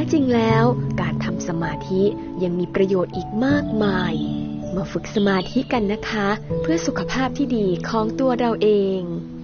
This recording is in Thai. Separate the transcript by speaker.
Speaker 1: จริงแล้วการทำสมาธิยังมีประโยชน์อีกมากมายมาฝึกสมาธิกันนะคะเพื่อสุขภาพที่ดีของตัวเราเอง